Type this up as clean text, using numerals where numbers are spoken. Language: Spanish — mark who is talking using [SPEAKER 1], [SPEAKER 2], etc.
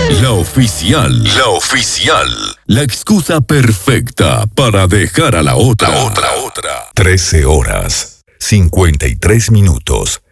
[SPEAKER 1] La oficial. La oficial. La excusa perfecta para dejar a la otra. 13 horas, 53 minutos.